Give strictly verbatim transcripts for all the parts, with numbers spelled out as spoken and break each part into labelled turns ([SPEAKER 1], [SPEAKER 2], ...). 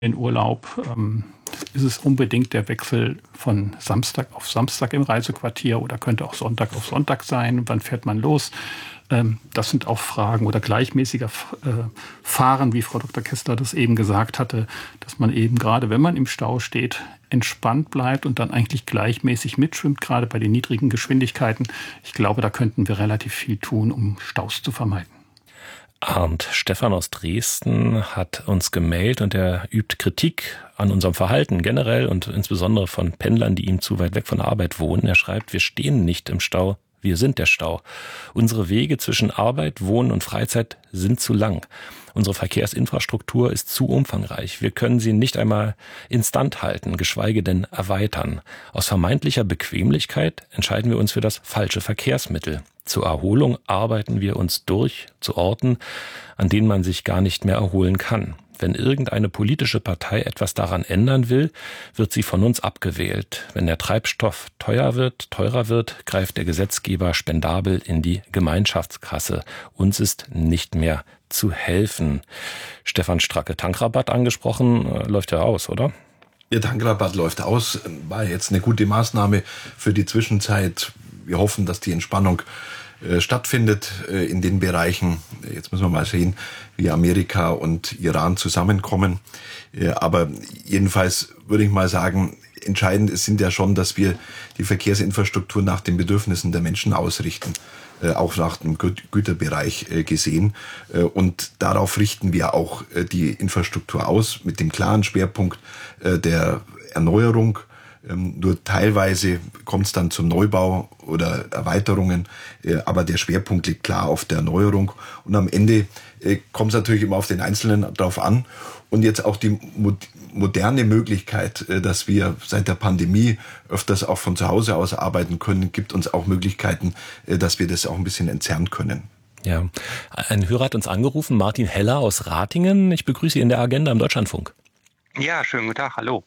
[SPEAKER 1] in Urlaub ähm, ist es unbedingt der Wechsel von Samstag auf Samstag im Reisequartier oder könnte auch Sonntag auf Sonntag sein. Wann fährt man los? Ähm, das sind auch Fragen oder gleichmäßiger äh, Fahren, wie Frau Doktor Kessler das eben gesagt hatte, dass man eben gerade, wenn man im Stau steht, entspannt bleibt und dann eigentlich gleichmäßig mitschwimmt, gerade bei den niedrigen Geschwindigkeiten. Ich glaube, da könnten wir relativ viel tun, um Staus zu vermeiden.
[SPEAKER 2] Arndt Stefan aus Dresden hat uns gemailt und er übt Kritik an unserem Verhalten generell und insbesondere von Pendlern, die ihm zu weit weg von der Arbeit wohnen. Er schreibt, wir stehen nicht im Stau, wir sind der Stau. Unsere Wege zwischen Arbeit, Wohnen und Freizeit sind zu lang. Unsere Verkehrsinfrastruktur ist zu umfangreich. Wir können sie nicht einmal instand halten, geschweige denn erweitern. Aus vermeintlicher Bequemlichkeit entscheiden wir uns für das falsche Verkehrsmittel. Zur Erholung arbeiten wir uns durch zu Orten, an denen man sich gar nicht mehr erholen kann. Wenn irgendeine politische Partei etwas daran ändern will, wird sie von uns abgewählt. Wenn der Treibstoff teuer wird, teurer wird, greift der Gesetzgeber spendabel in die Gemeinschaftskasse. Uns ist nicht mehr zu helfen. Stefan Stracke, Tankrabatt angesprochen, läuft ja aus, oder?
[SPEAKER 3] Der Tankrabatt läuft aus, war jetzt eine gute Maßnahme für die Zwischenzeit. Wir hoffen, dass die Entspannung äh, stattfindet äh, in den Bereichen. Jetzt müssen wir mal sehen, wie Amerika und Iran zusammenkommen. Äh, aber jedenfalls würde ich mal sagen, entscheidend ist, sind ja schon, dass wir die Verkehrsinfrastruktur nach den Bedürfnissen der Menschen ausrichten, äh, auch nach dem Gü- Güterbereich äh, gesehen. Äh, und darauf richten wir auch äh, die Infrastruktur aus, mit dem klaren Schwerpunkt äh, der Erneuerung. Ähm, nur teilweise kommt es dann zum Neubau oder Erweiterungen, äh, aber der Schwerpunkt liegt klar auf der Erneuerung. Und am Ende äh, kommt es natürlich immer auf den Einzelnen drauf an. Und jetzt auch die mo- moderne Möglichkeit, äh, dass wir seit der Pandemie öfters auch von zu Hause aus arbeiten können, gibt uns auch Möglichkeiten, äh, dass wir das auch ein bisschen entzerren können.
[SPEAKER 2] Ja, ein Hörer hat uns angerufen, Martin Heller aus Ratingen. Ich begrüße Sie in der Agenda im Deutschlandfunk.
[SPEAKER 4] Ja, schönen guten Tag, hallo.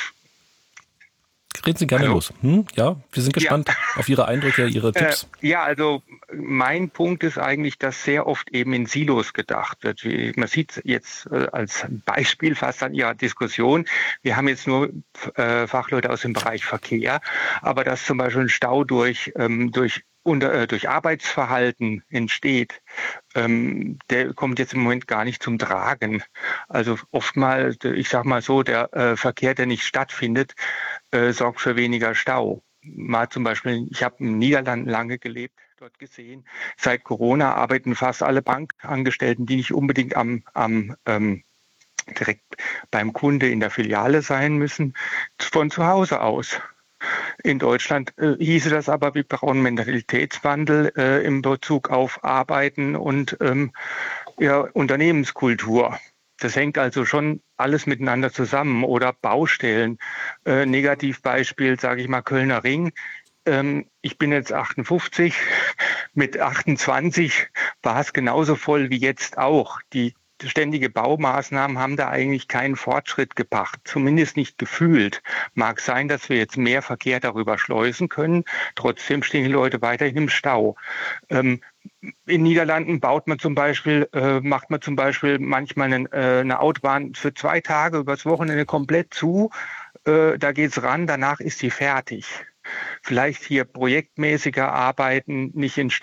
[SPEAKER 2] Reden Sie gerne
[SPEAKER 4] Hallo.
[SPEAKER 2] los. Hm? Ja, wir sind gespannt
[SPEAKER 4] Ja.
[SPEAKER 2] auf Ihre Eindrücke, Ihre Tipps.
[SPEAKER 4] Äh, ja, also mein Punkt ist eigentlich, dass sehr oft eben in Silos gedacht wird. Wie, man sieht jetzt äh, als Beispiel fast an Ihrer Diskussion, wir haben jetzt nur äh, Fachleute aus dem Bereich Verkehr, aber dass zum Beispiel ein Stau durch, ähm, durch Unter, äh, durch Arbeitsverhalten entsteht, ähm, der kommt jetzt im Moment gar nicht zum Tragen. Also oftmals, ich sag mal so, der äh, Verkehr, der nicht stattfindet, äh, sorgt für weniger Stau. Mal zum Beispiel, ich habe in den Niederlanden lange gelebt, dort gesehen, seit Corona arbeiten fast alle Bankangestellten, die nicht unbedingt am, am ähm, direkt beim Kunde in der Filiale sein müssen, von zu Hause aus. In Deutschland äh, hieße das aber, wir brauchen Mentalitätswandel äh, im Bezug auf Arbeiten und ähm, ja, Unternehmenskultur. Das hängt also schon alles miteinander zusammen. Oder Baustellen. Äh, Negativbeispiel, sage ich mal, Kölner Ring. Ähm, ich bin jetzt achtundfünfzig. Mit achtundzwanzig war es genauso voll wie jetzt auch. Die ständige Baumaßnahmen haben da eigentlich keinen Fortschritt gebracht, zumindest nicht gefühlt. Mag sein, dass wir jetzt mehr Verkehr darüber schleusen können, trotzdem stehen die Leute weiterhin im Stau. Ähm, in Niederlanden baut man zum Beispiel, äh, macht man zum Beispiel manchmal eine, äh, eine Autobahn für zwei Tage übers Wochenende komplett zu. Äh, da geht's ran, danach ist sie fertig. Vielleicht hier projektmäßiger arbeiten, nicht in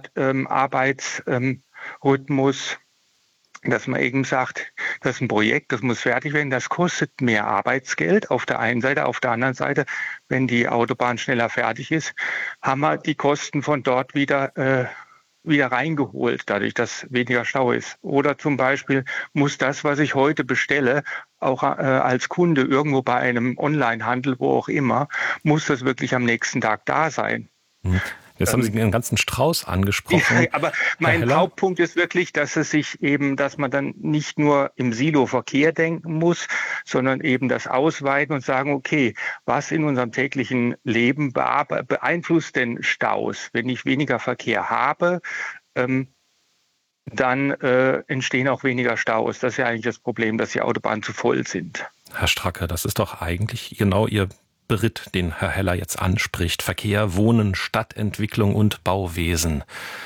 [SPEAKER 4] Standard-Arbeitsrhythmus. Ähm, dass man eben sagt, das ist ein Projekt, das muss fertig werden, das kostet mehr Arbeitsgeld auf der einen Seite. Auf der anderen Seite, wenn die Autobahn schneller fertig ist, haben wir die Kosten von dort wieder, äh, wieder reingeholt, dadurch, dass weniger Stau ist. Oder zum Beispiel muss das, was ich heute bestelle, auch äh, als Kunde irgendwo bei einem Onlinehandel, wo auch immer, muss das wirklich am nächsten Tag da sein.
[SPEAKER 2] Hm. Jetzt haben Sie einen ganzen Strauß angesprochen.
[SPEAKER 4] Ja, aber mein Hauptpunkt ist wirklich, dass es sich eben, dass man dann nicht nur im Silo-Verkehr denken muss, sondern eben das ausweiten und sagen, okay, was in unserem täglichen Leben beeinflusst denn Staus? Wenn ich weniger Verkehr habe, ähm, dann äh, entstehen auch weniger Staus. Das ist ja eigentlich das Problem, dass die Autobahnen zu voll sind.
[SPEAKER 2] Herr Stracke, das ist doch eigentlich genau Ihr Beritt, den Herr Heller jetzt anspricht. Verkehr, Wohnen, Stadtentwicklung und Bauwesen.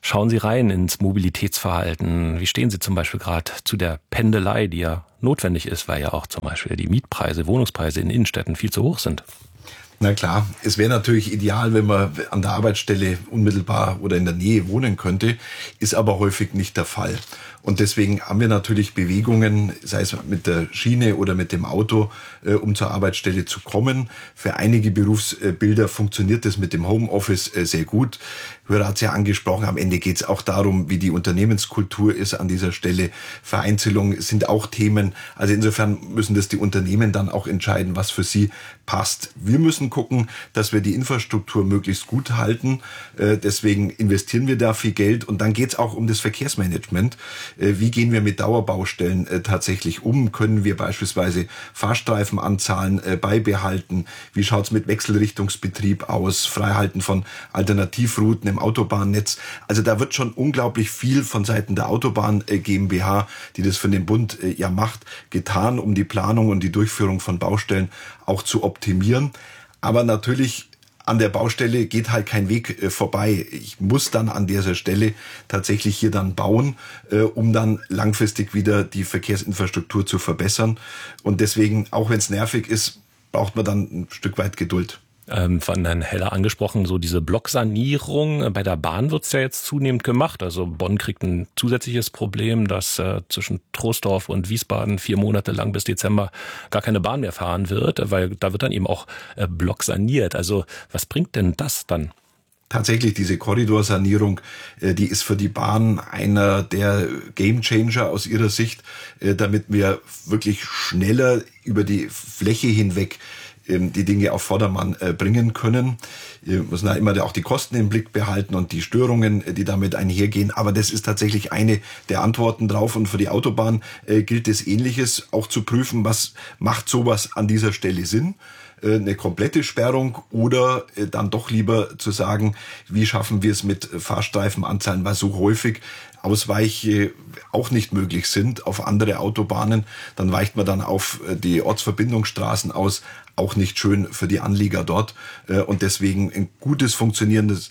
[SPEAKER 2] Schauen Sie rein ins Mobilitätsverhalten. Wie stehen Sie zum Beispiel gerade zu der Pendelei, die ja notwendig ist, weil ja auch zum Beispiel die Mietpreise, Wohnungspreise in Innenstädten viel zu hoch sind?
[SPEAKER 3] Na klar, es wäre natürlich ideal, wenn man an der Arbeitsstelle unmittelbar oder in der Nähe wohnen könnte, ist aber häufig nicht der Fall. Und deswegen haben wir natürlich Bewegungen, sei es mit der Schiene oder mit dem Auto, äh, um zur Arbeitsstelle zu kommen. Für einige Berufsbilder funktioniert das mit dem Homeoffice äh, sehr gut. Hörer hat es ja angesprochen, am Ende geht es auch darum, wie die Unternehmenskultur ist an dieser Stelle. Vereinzelung sind auch Themen. Also insofern müssen das die Unternehmen dann auch entscheiden, was für sie passt. Wir müssen gucken, dass wir die Infrastruktur möglichst gut halten. Äh, deswegen investieren wir da viel Geld. Und dann geht es auch um das Verkehrsmanagement. Wie gehen wir mit Dauerbaustellen äh, tatsächlich um? Können wir beispielsweise Fahrstreifenanzahlen äh, beibehalten? Wie schaut's mit Wechselrichtungsbetrieb aus? Freihalten von Alternativrouten im Autobahnnetz? Also da wird schon unglaublich viel von Seiten der Autobahn äh, GmbH, die das für den Bund äh, ja macht, getan, um die Planung und die Durchführung von Baustellen auch zu optimieren. Aber natürlich an der Baustelle geht halt kein Weg äh, vorbei. Ich muss dann an dieser Stelle tatsächlich hier dann bauen, äh, um dann langfristig wieder die Verkehrsinfrastruktur zu verbessern. Und deswegen, auch wenn es nervig ist, braucht man dann ein Stück weit Geduld.
[SPEAKER 2] Ähm, von Herrn Heller angesprochen, so diese Blocksanierung. Bei der Bahn wird es ja jetzt zunehmend gemacht. Also Bonn kriegt ein zusätzliches Problem, dass äh, zwischen Troisdorf und Wiesbaden vier Monate lang bis Dezember gar keine Bahn mehr fahren wird, weil da wird dann eben auch äh, blocksaniert. Also was bringt denn das dann?
[SPEAKER 3] Tatsächlich, diese Korridorsanierung, äh, die ist für die Bahn einer der Gamechanger aus ihrer Sicht, äh, damit wir wirklich schneller über die Fläche hinweg die Dinge auf Vordermann bringen können. Wir müssen da immer auch die Kosten im Blick behalten und die Störungen, die damit einhergehen. Aber das ist tatsächlich eine der Antworten drauf. Und für die Autobahn gilt es Ähnliches, auch zu prüfen, was macht sowas an dieser Stelle Sinn. Eine komplette Sperrung oder dann doch lieber zu sagen, wie schaffen wir es mit Fahrstreifenanzahlen, weil so häufig Ausweiche auch nicht möglich sind auf andere Autobahnen. Dann weicht man dann auf die Ortsverbindungsstraßen aus, auch nicht schön für die Anlieger dort. Und deswegen ein gutes, funktionierendes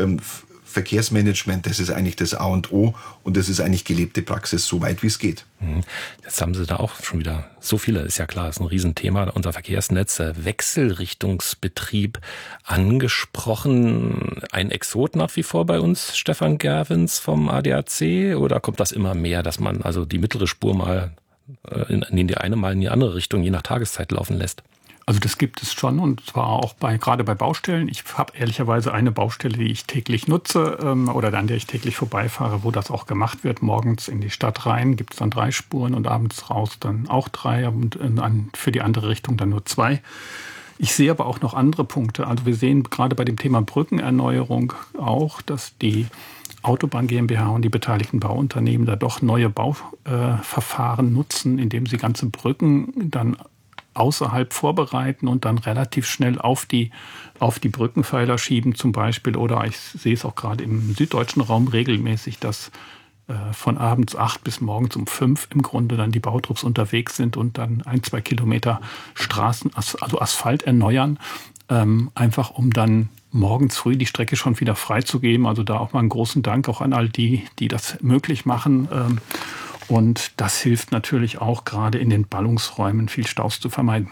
[SPEAKER 3] Verkehrsmanagement, das ist eigentlich das A und O und das ist eigentlich gelebte Praxis, so weit wie es geht.
[SPEAKER 2] Jetzt haben Sie da auch schon wieder so viele, ist ja klar, ist ein Riesenthema, unser Verkehrsnetz, Wechselrichtungsbetrieb angesprochen. Ein Exot nach wie vor bei uns, Stefan Gerwens vom A D A C, oder kommt das immer mehr, dass man also die mittlere Spur mal in, in die eine, mal in die andere Richtung, je nach Tageszeit laufen lässt?
[SPEAKER 1] Also das gibt es schon, und zwar auch bei gerade bei Baustellen. Ich habe ehrlicherweise eine Baustelle, die ich täglich nutze ähm, oder an der ich täglich vorbeifahre, wo das auch gemacht wird. Morgens in die Stadt rein gibt es dann drei Spuren und abends raus dann auch drei und an, für die andere Richtung dann nur zwei. Ich sehe aber auch noch andere Punkte. Also wir sehen gerade bei dem Thema Brückenerneuerung auch, dass die Autobahn GmbH und die beteiligten Bauunternehmen da doch neue Bauverfahren äh, nutzen, indem sie ganze Brücken dann außerhalb vorbereiten und dann relativ schnell auf die, auf die Brückenpfeiler schieben zum Beispiel. Oder ich sehe es auch gerade im süddeutschen Raum regelmäßig, dass äh, von abends acht bis morgens um fünf im Grunde dann die Bautrupps unterwegs sind und dann ein, zwei Kilometer Straßen, also Asphalt erneuern, ähm, einfach um dann morgens früh die Strecke schon wieder freizugeben. Also da auch mal einen großen Dank auch an all die, die das möglich machen. Ähm, Und das hilft natürlich auch gerade in den Ballungsräumen viel Staus zu vermeiden.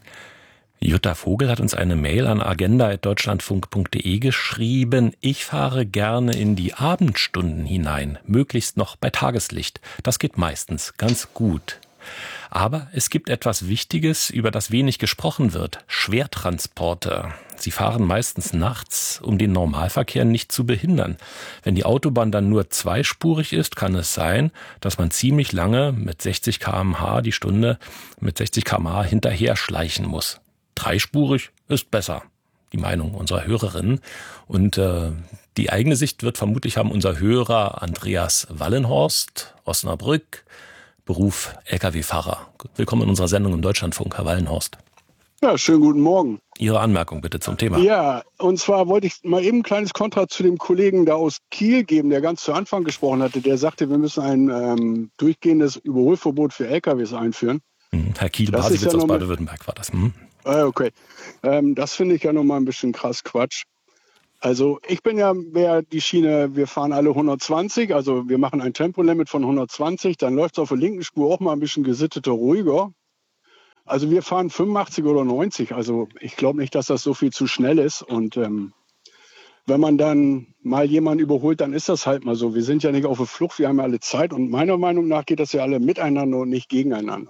[SPEAKER 2] Jutta Vogel hat uns eine Mail an agenda at deutschlandfunk punkt de geschrieben. Ich fahre gerne in die Abendstunden hinein, möglichst noch bei Tageslicht. Das geht meistens ganz gut. Aber es gibt etwas Wichtiges, über das wenig gesprochen wird. Schwertransporte. Sie fahren meistens nachts, um den Normalverkehr nicht zu behindern. Wenn die Autobahn dann nur zweispurig ist, kann es sein, dass man ziemlich lange mit sechzig Kilometer pro Stunde die Stunde mit sechzig Kilometer pro Stunde hinterher schleichen muss. Dreispurig ist besser. Die Meinung unserer Hörerinnen. Und äh, die eigene Sicht wird vermutlich haben unser Hörer Andreas Wallenhorst, Osnabrück, Beruf L K W-Fahrer. Willkommen in unserer Sendung im Deutschlandfunk, Herr Wallenhorst.
[SPEAKER 5] Ja, schönen guten Morgen.
[SPEAKER 2] Ihre Anmerkung bitte zum Thema.
[SPEAKER 5] Ja, und zwar wollte ich mal eben ein kleines Kontra zu dem Kollegen da aus Kiel geben, der ganz zu Anfang gesprochen hatte. Der sagte, wir müssen ein ähm, durchgehendes Überholverbot für L K Ws einführen.
[SPEAKER 2] Hm, Herr Kiel-Basewitz ja aus Baden-Württemberg war das. Hm.
[SPEAKER 5] Äh, okay, ähm, das finde ich ja nochmal ein bisschen krass Quatsch. Also ich bin ja, wer die Schiene, wir fahren alle hundertzwanzig, also wir machen ein Tempolimit von hundertzwanzig, dann läuft es auf der linken Spur auch mal ein bisschen gesitteter, ruhiger. Also wir fahren fünfundachtzig oder neunzig, also ich glaube nicht, dass das so viel zu schnell ist. Und ähm, wenn man dann mal jemanden überholt, dann ist das halt mal so. Wir sind ja nicht auf der Flucht, wir haben ja alle Zeit und meiner Meinung nach geht das ja alle miteinander und nicht gegeneinander.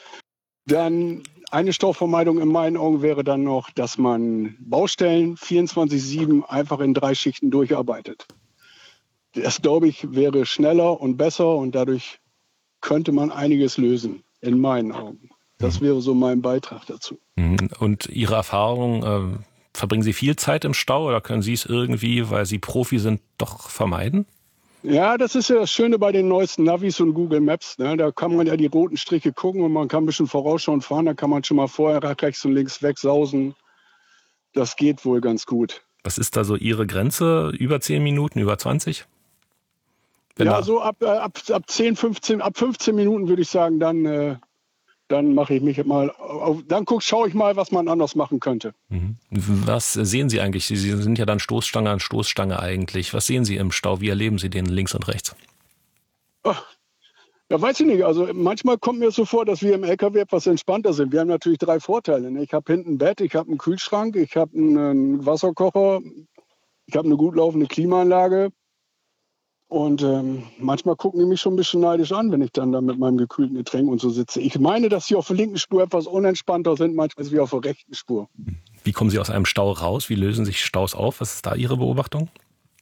[SPEAKER 5] Dann eine Stauvermeidung in meinen Augen wäre dann noch, dass man Baustellen vierundzwanzig sieben einfach in drei Schichten durcharbeitet. Das, glaube ich, wäre schneller und besser und dadurch könnte man einiges lösen, in meinen Augen. Das wäre so mein Beitrag dazu.
[SPEAKER 2] Und Ihre Erfahrung, äh, verbringen Sie viel Zeit im Stau oder können Sie es irgendwie, weil Sie Profi sind, doch vermeiden?
[SPEAKER 5] Ja, das ist ja das Schöne bei den neuesten Navis und Google Maps. Ne? Da kann man ja die roten Striche gucken und man kann ein bisschen vorausschauend fahren. Da kann man schon mal vorher rechts und links wegsausen. Das geht wohl ganz gut.
[SPEAKER 2] Was ist da so Ihre Grenze? Über zehn Minuten, über zwanzig? Wenn
[SPEAKER 5] ja, so ab, ab, ab zehn, fünfzehn, ab fünfzehn Minuten würde ich sagen, dann, äh, dann mache ich mich mal, auf, dann guck, schaue ich mal, was man anders machen könnte.
[SPEAKER 2] Was sehen Sie eigentlich? Sie sind ja dann Stoßstange an Stoßstange eigentlich. Was sehen Sie im Stau? Wie erleben Sie den links und rechts?
[SPEAKER 5] Ach, ja, weiß ich nicht. Also manchmal kommt mir so vor, dass wir im L K W etwas entspannter sind. Wir haben natürlich drei Vorteile. Ne? Ich habe hinten ein Bett, ich habe einen Kühlschrank, ich habe einen Wasserkocher, ich habe eine gut laufende Klimaanlage. Und ähm, manchmal gucken die mich schon ein bisschen neidisch an, wenn ich dann da mit meinem gekühlten Getränk und so sitze. Ich meine, dass sie auf der linken Spur etwas unentspannter sind, manchmal als wir auf der rechten Spur.
[SPEAKER 2] Wie kommen Sie aus einem Stau raus? Wie lösen sich Staus auf? Was ist da Ihre Beobachtung?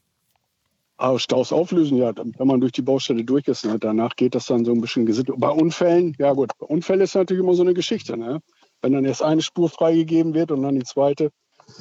[SPEAKER 5] Aber Staus auflösen, ja, wenn man durch die Baustelle durch ist. Ne? Danach geht das dann so ein bisschen gesittet. Bei Unfällen, ja gut, bei Unfällen ist natürlich immer so eine Geschichte. Ne? Wenn dann erst eine Spur freigegeben wird und dann die zweite,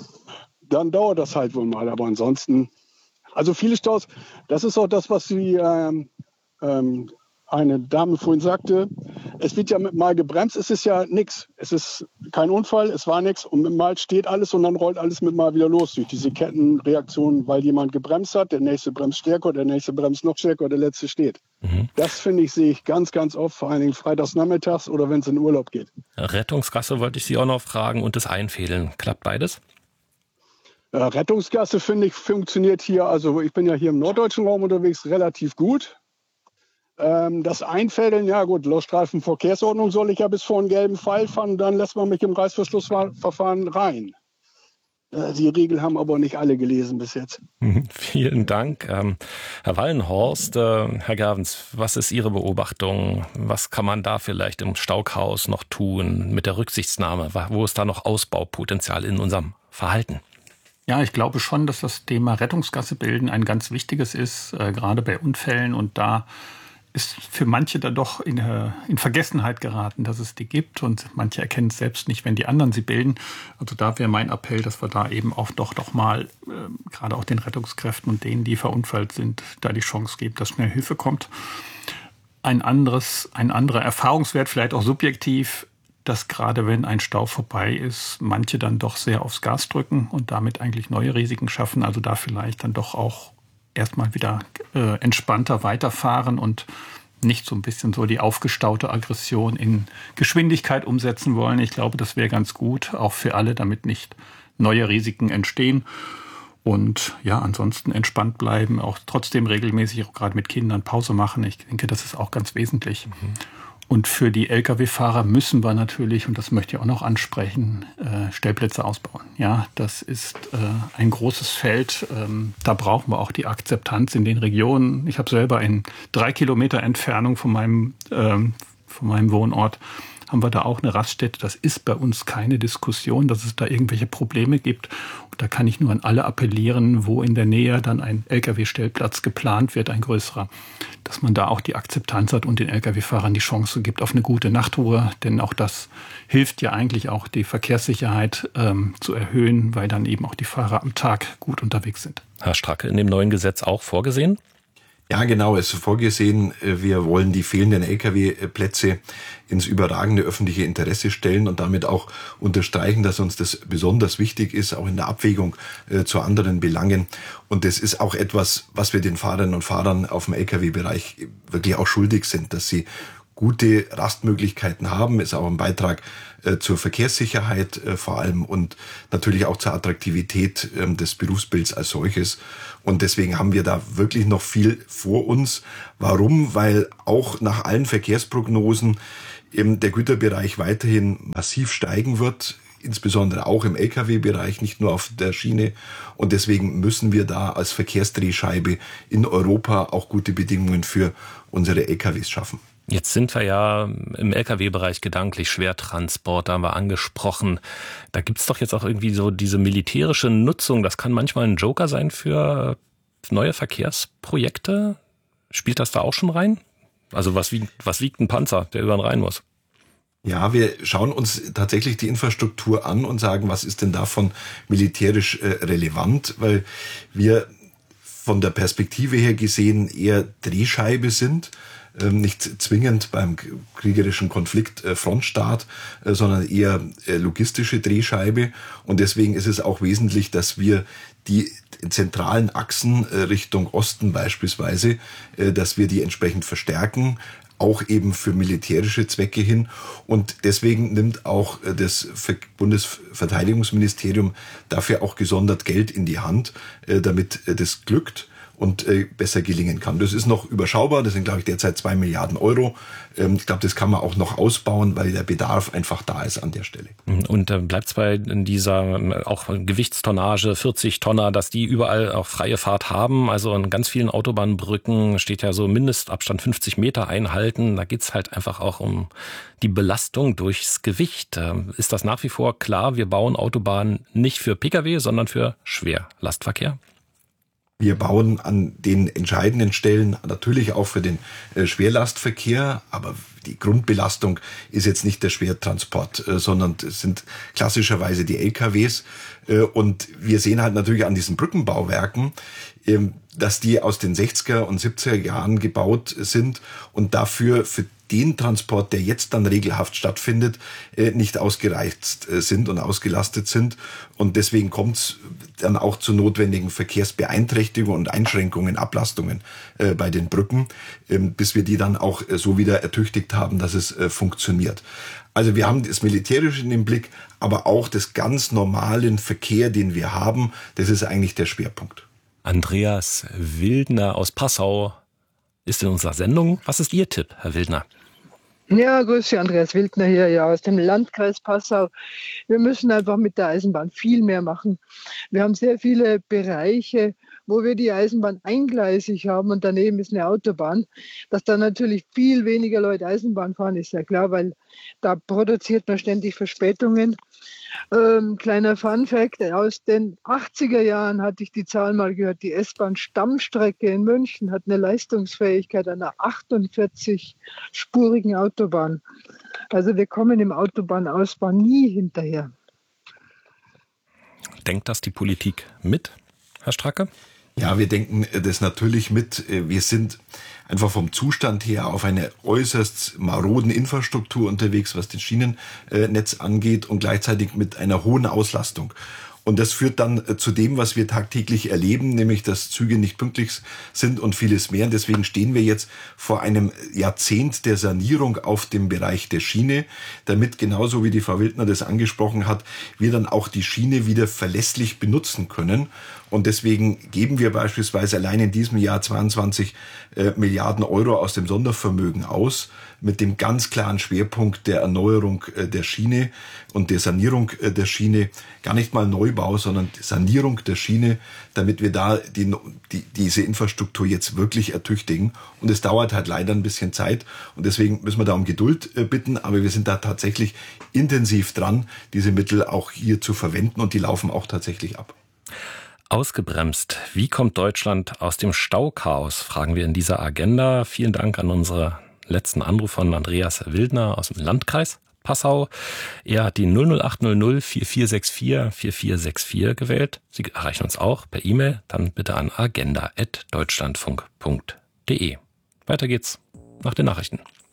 [SPEAKER 5] dann dauert das halt wohl mal. Aber ansonsten... Also viele Staus, das ist auch das, was die, ähm, ähm, eine Dame vorhin sagte. Es wird ja mit Mal gebremst, es ist ja nichts. Es ist kein Unfall, es war nichts und mit Mal steht alles und dann rollt alles mit Mal wieder los durch diese Kettenreaktion, weil jemand gebremst hat, der nächste bremst stärker, der nächste bremst noch stärker, der letzte steht. Mhm. Das finde ich, sehe ich ganz, ganz oft, vor allen Dingen freitags nachmittags oder wenn es in Urlaub geht.
[SPEAKER 2] Rettungsgasse wollte ich Sie auch noch fragen und das Einfädeln. Klappt beides?
[SPEAKER 5] Ja, Rettungsgasse, finde ich, funktioniert hier, also ich bin ja hier im norddeutschen Raum unterwegs, relativ gut. Ähm, das Einfädeln, ja gut, laut Straßenverkehrsordnung soll ich ja bis vor einen gelben Pfeil fahren, dann lässt man mich im Reißverschlussverfahren rein. Äh, die Regel haben aber nicht alle gelesen bis jetzt.
[SPEAKER 2] Vielen Dank. Ähm, Herr Wallenhorst, äh, Herr Gerwens, was ist Ihre Beobachtung? Was kann man da vielleicht im Stauchaos noch tun mit der Rücksichtnahme? Wo ist da noch Ausbaupotenzial in unserem Verhalten?
[SPEAKER 1] Ja, ich glaube schon, dass das Thema Rettungsgasse bilden ein ganz wichtiges ist, äh, gerade bei Unfällen. Und da ist für manche dann doch in, äh, in Vergessenheit geraten, dass es die gibt. Und manche erkennen es selbst nicht, wenn die anderen sie bilden. Also da wäre mein Appell, dass wir da eben auch doch, doch mal, äh, gerade auch den Rettungskräften und denen, die verunfallt sind, da die Chance geben, dass schnell Hilfe kommt. Ein anderes, ein anderer Erfahrungswert, vielleicht auch subjektiv, dass gerade wenn ein Stau vorbei ist, manche dann doch sehr aufs Gas drücken und damit eigentlich neue Risiken schaffen. Also da vielleicht dann doch auch erstmal wieder äh, entspannter weiterfahren und nicht so ein bisschen so die aufgestaute Aggression in Geschwindigkeit umsetzen wollen. Ich glaube, das wäre ganz gut, auch für alle, damit nicht neue Risiken entstehen. Und ja, ansonsten entspannt bleiben, auch trotzdem regelmäßig, auch gerade mit Kindern, Pause machen. Ich denke, das ist auch ganz wesentlich. Mhm. Und für die L K W-Fahrer müssen wir natürlich, und das möchte ich auch noch ansprechen, äh, Stellplätze ausbauen. Ja, das ist äh, ein großes Feld. Ähm, da brauchen wir auch die Akzeptanz in den Regionen. Ich habe selber in drei Kilometer Entfernung von meinem, ähm, von meinem Wohnort haben wir da auch eine Raststätte. Das ist bei uns keine Diskussion, dass es da irgendwelche Probleme gibt. Und da kann ich nur an alle appellieren, wo in der Nähe dann ein L K W-Stellplatz geplant wird, ein größerer, dass man da auch die Akzeptanz hat und den L K W-Fahrern die Chance gibt auf eine gute Nachtruhe. Denn auch das hilft ja eigentlich auch, die Verkehrssicherheit ähm, zu erhöhen, weil dann eben auch die Fahrer am Tag gut unterwegs sind.
[SPEAKER 2] Herr Stracke, in dem neuen Gesetz auch vorgesehen?
[SPEAKER 3] Ja, genau, es ist vorgesehen, wir wollen die fehlenden L K W-Plätze ins überragende öffentliche Interesse stellen und damit auch unterstreichen, dass uns das besonders wichtig ist, auch in der Abwägung äh, zu anderen Belangen. Und das ist auch etwas, was wir den Fahrerinnen und Fahrern auf dem L K W-Bereich wirklich auch schuldig sind, dass sie gute Rastmöglichkeiten haben, ist auch ein Beitrag äh, zur Verkehrssicherheit äh, vor allem und natürlich auch zur Attraktivität äh, des Berufsbilds als solches. Und deswegen haben wir da wirklich noch viel vor uns. Warum? Weil auch nach allen Verkehrsprognosen eben der Güterbereich weiterhin massiv steigen wird, insbesondere auch im L K W-Bereich, nicht nur auf der Schiene. Und deswegen müssen wir da als Verkehrsdrehscheibe in Europa auch gute Bedingungen für unsere L K Ws schaffen.
[SPEAKER 2] Jetzt sind wir ja im L K W-Bereich gedanklich, Schwertransport, da haben wir angesprochen. Da gibt's doch jetzt auch irgendwie so diese militärische Nutzung. Das kann manchmal ein Joker sein für neue Verkehrsprojekte. Spielt das da auch schon rein? Also was wiegt, was wiegt ein Panzer, der über den Rhein muss?
[SPEAKER 3] Ja, wir schauen uns tatsächlich die Infrastruktur an und sagen, was ist denn davon militärisch äh, relevant, weil wir von der Perspektive her gesehen eher Drehscheibe sind. Nicht zwingend beim kriegerischen Konflikt äh, Frontstaat, äh, sondern eher äh, logistische Drehscheibe. Und deswegen ist es auch wesentlich, dass wir die zentralen Achsen äh, Richtung Osten beispielsweise, äh, dass wir die entsprechend verstärken, auch eben für militärische Zwecke hin. Und deswegen nimmt auch äh, das Bundesverteidigungsministerium dafür auch gesondert Geld in die Hand, äh, damit äh, das glückt und äh, besser gelingen kann. Das ist noch überschaubar, das sind, glaube ich, derzeit zwei Milliarden Euro. Ähm, ich glaube, das kann man auch noch ausbauen, weil der Bedarf einfach da ist an der Stelle.
[SPEAKER 2] Und äh, bleibt es bei dieser auch Gewichtstonnage, vierzig Tonner, dass die überall auch freie Fahrt haben. Also an ganz vielen Autobahnbrücken steht ja so Mindestabstand fünfzig Meter einhalten. Da geht's halt einfach auch um die Belastung durchs Gewicht. Ähm, ist das nach wie vor klar, wir bauen Autobahnen nicht für Pkw, sondern für Schwerlastverkehr?
[SPEAKER 3] Wir bauen an den entscheidenden Stellen natürlich auch für den äh, Schwerlastverkehr, aber die Grundbelastung ist jetzt nicht der Schwertransport, äh, sondern es sind klassischerweise die L K Ws. Äh, und wir sehen halt natürlich an diesen Brückenbauwerken, äh, dass die aus den sechziger und siebziger Jahren gebaut sind und dafür für den Transport, der jetzt dann regelhaft stattfindet, nicht ausgereizt sind und ausgelastet sind. Und deswegen kommt es dann auch zu notwendigen Verkehrsbeeinträchtigungen und Einschränkungen, Ablastungen bei den Brücken, bis wir die dann auch so wieder ertüchtigt haben, dass es funktioniert. Also wir haben das Militärische in den Blick, aber auch das ganz normalen Verkehr, den wir haben, das ist eigentlich der Schwerpunkt.
[SPEAKER 2] Andreas Wildner aus Passau ist in unserer Sendung. Was ist Ihr Tipp, Herr Wildner?
[SPEAKER 6] Ja, grüß Sie, Andreas Wildner hier, ja, aus dem Landkreis Passau. Wir müssen einfach mit der Eisenbahn viel mehr machen. Wir haben sehr viele Bereiche, wo wir die Eisenbahn eingleisig haben und daneben ist eine Autobahn. Dass da natürlich viel weniger Leute Eisenbahn fahren, ist ja klar, weil da produziert man ständig Verspätungen. Ähm, kleiner Funfact, aus den achtziger Jahren hatte ich die Zahl mal gehört, die S-Bahn-Stammstrecke in München hat eine Leistungsfähigkeit einer achtundvierzig-spurigen Autobahn. Also wir kommen im Autobahnausbau nie hinterher.
[SPEAKER 2] Denkt das die Politik mit, Herr Stracke?
[SPEAKER 3] Ja, wir denken das natürlich mit. Wir sind einfach vom Zustand her auf einer äußerst maroden Infrastruktur unterwegs, was das Schienennetz angeht und gleichzeitig mit einer hohen Auslastung. Und das führt dann zu dem, was wir tagtäglich erleben, nämlich dass Züge nicht pünktlich sind und vieles mehr. Und deswegen stehen wir jetzt vor einem Jahrzehnt der Sanierung auf dem Bereich der Schiene, damit genauso wie die Frau Wildner das angesprochen hat, wir dann auch die Schiene wieder verlässlich benutzen können. Und deswegen geben wir beispielsweise allein in diesem Jahr zweiundzwanzig äh, Milliarden Euro aus dem Sondervermögen aus, mit dem ganz klaren Schwerpunkt der Erneuerung äh, der Schiene und der Sanierung äh, der Schiene. Gar nicht mal Neubau, sondern Sanierung der Schiene, damit wir da die, die, diese Infrastruktur jetzt wirklich ertüchtigen. Und es dauert halt leider ein bisschen Zeit. Und deswegen müssen wir da um Geduld äh, bitten. Aber wir sind da tatsächlich intensiv dran, diese Mittel auch hier zu verwenden. Und die laufen auch tatsächlich ab.
[SPEAKER 2] Ausgebremst. Wie kommt Deutschland aus dem Stauchaos? Fragen wir in dieser Agenda. Vielen Dank an unsere letzten Anruf von Andreas Wildner aus dem Landkreis Passau. Er hat die null null acht null null vier vier sechs vier vier vier sechs vier gewählt. Sie erreichen uns auch per E-Mail. Dann bitte an agenda at deutschlandfunk punkt de. Weiter geht's nach den Nachrichten.